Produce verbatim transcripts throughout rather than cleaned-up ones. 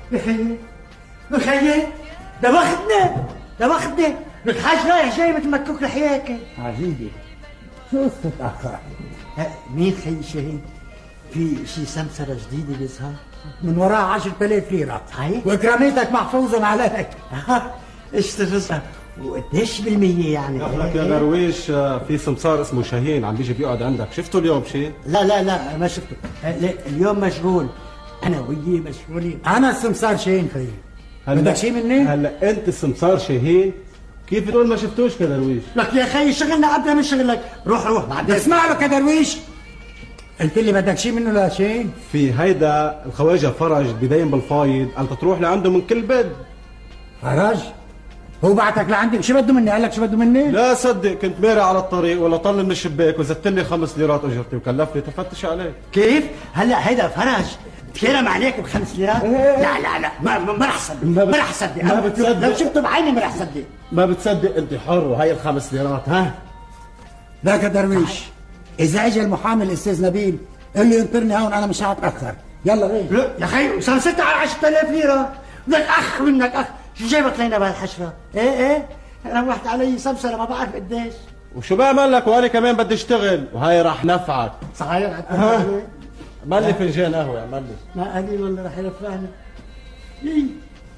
بخيي بخيي ده واخدنا ده واخدنا الحاج رايح جاي مثل مكوك لحياكي. عجيبة، شو تتأخر؟ مين خي شاهين؟ في شي سمسرة جديدة بيظهر؟ من وراها عشرة آلاف ليرة. صحيح؟ وإكراميتك محفوظة عليك. ايش تفزها؟ وقديش بالمية يعني؟ لك يا درويش، في سمسار اسمه شاهين عم بيجي بيقعد عندك، شفته اليوم شيء؟ لا لا لا ما شفته، اليوم مشغول، أنا وياه مشغولين. أنا السمسار شاهين خيي. بدك شيء مني؟ هلا أنت السمسار شاهين؟ كيف تقول ما شفتوش كدرويش؟ لك يا خيي شغلنا قبل من شغلك، روح روح بعدين. اسمع له كدرويش، قلت لي بدك شيء منه لا شيء؟ في هيدا الخواجة فرج بدين بالفايض، أنت تروح لعنده من كل بد. فرج؟ هو بعتك لعندي، شو بده مني؟ قال لك شو بده مني؟ لا صدق، كنت مارع على الطريق ولا طل من الشباك وزدت لي خمس ليرات اجرتي وكلفني تفتش عليك. كيف؟ هلا هيدا فرج بتكرم عليك بخمس ليرات؟ لا لا لا ما ما رح صدق، ما رح صدق، ما بتصدق، لو شفته بعيني ما رح صدق. ما بتصدق انت حر، وهي الخمس ليرات ها؟ لا كدرويش، اذا اجى المحامي الاستاذ نبيل قال لي انطرني هون، انا مش هتاخر. يلا غير. لا يا خي صار ستة على عشرة آلاف ليرة، بدك اخ منك اخ، شو جايبك لينا بهالحشرة؟ ايه ايه روحت علي سمسرة ما بعرف قديش. وشو بعمل لك وانا كمان بدي اشتغل، وهي رح نفعك. صحيح ها؟ عمل لي فنجان قهوة، عمل لي. ما قليل والله رح ينفعني. إيه؟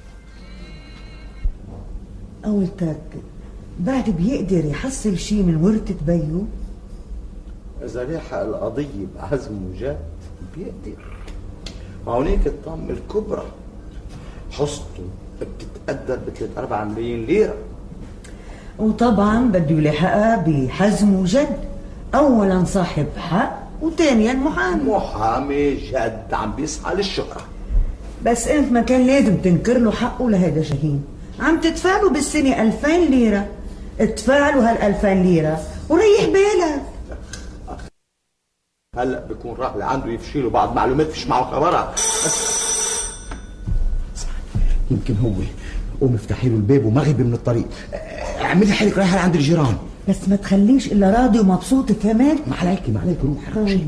قولتك بعد بيقدر يحصل شي من ورثة بيو؟ إذا لحق القضية بعزم وجد بيقدر. وهونيك الطامة الكبرى حصته بتتقدر بثلاث أربع ملايين ليرة، وطبعا بده يلحقها بحزم وجد، أولا صاحب حق وثانيا محامي. محامي جد عم بيسعى للشهرة. بس انت ما كان لازم تنكر له حقه لهيدا شاهين، عم تدفع بالسنة ألفين ليرة، ادفع له هالألفين ليرة وريح بالك. هلا بكون راح لعنده يفشيله بعض معلومات فيش معه خبرها. يمكن هو، قوم افتحي له الباب ومغربي من الطريق، اعملي حالك رايحه لعند الجيران، بس ما تخليش الا راضي ومبسوط كمان. ما عليكي ما عليكي روحي.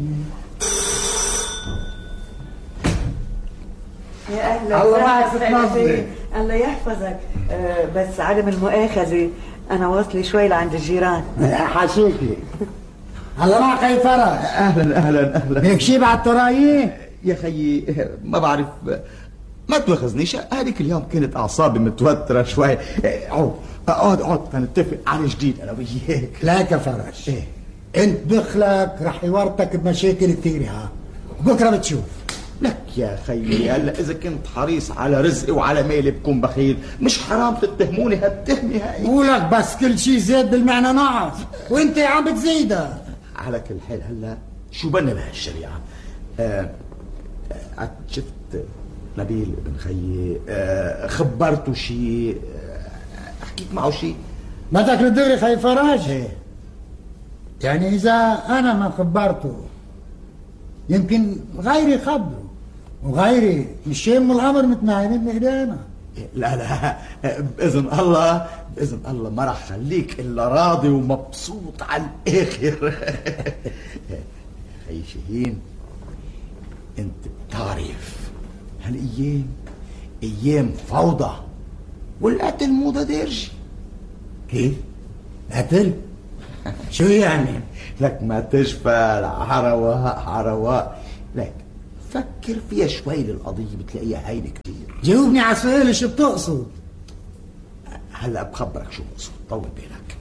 يا اهلا الله معك ستنظري. الله يحفظك. أه بس عدم المؤاخذة أنا واصلة شوي لعند الجيران. حاشيكي. الله معك يا فرج. أهلا أهلا أهلا. هيك شي بعد ترايي؟ يا خيي ما بعرف، ما تواخذنيش، هذيك اليوم كانت أعصابي متوترة شوي. عود اقعد اقعد تنتفق على جديد أنا وياك. لا كفرج، إيه؟ أنت دخلك رح يورطك بمشاكل كثيرة، ها بكرة بتشوف. لك يا خيي هلا اذا كنت حريص على رزقي وعلى مالي بكون بخيل، مش حرام تتهموني هالتهمه هاي. بقولك بس كل شيء زاد بالمعنى نقص، وانت عم بتزيدها. على كل حال هلا شو بنا بهالشريعه؟ آه آه شفت نبيل ابن خيي، آه خبرته شيء، آه حكيت معه شيء؟ بدك للدغري خي فرج؟ ايه يعني اذا انا ما خبرته يمكن غيري خبره، وغيري مش يم الامر متنعمين بايدينا. لا لا باذن الله باذن الله ما راح خليك الا راضي ومبسوط على الاخر. خي شاهين انت بتعرف هالايام ايام فوضى والقتل موضه دارجه. كيف؟ قتل؟ شو يعني؟ لك ما تشفى عرواء عرواء، لك فكر فيها شوي للقضية بتلاقيها هينة كتير. جاوبني على السؤال، شو بتقصد؟ هلا بخبرك شو بقصد، طول بالك.